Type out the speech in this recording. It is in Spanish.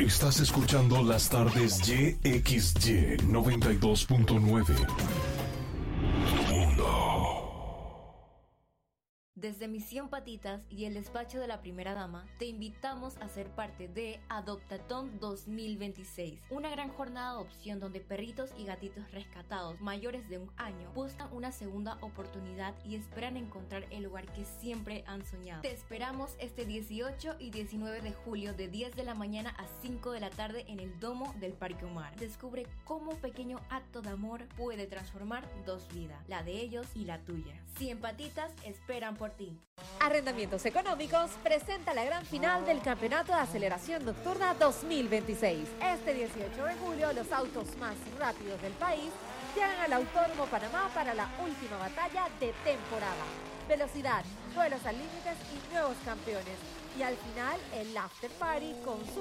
Estás escuchando las tardes YXY 92.9. Mundo. Desde Misión Patitas y el despacho de la primera dama, te invitamos a ser parte de Adoptatón 2026, una gran jornada de adopción donde perritos y gatitos rescatados mayores de 1 año buscan una segunda oportunidad y esperan encontrar el hogar que siempre han soñado. Te esperamos este 18 y 19 de julio de 10 de la mañana a 5 de la tarde en el Domo del Parque Omar. Descubre cómo un pequeño acto de amor puede transformar 2 vidas, la de ellos y la tuya. 100 patitas esperan por ti. Arrendamientos Económicos presenta la gran final del Campeonato de Aceleración Nocturna 2026. Este 18 de julio, los autos más rápidos del país llegan al Autódromo Panamá para la última batalla de temporada. Velocidad, duelos al límites y nuevos campeones. Y al final, el after party con